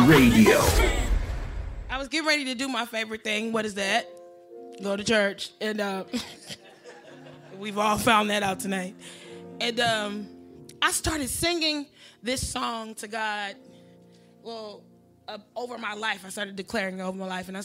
Radio. I was getting ready to do my favorite thing. What is that? Go to church. And we've all found that out tonight. And I started singing this song to God, over my life. I started declaring over my life. And I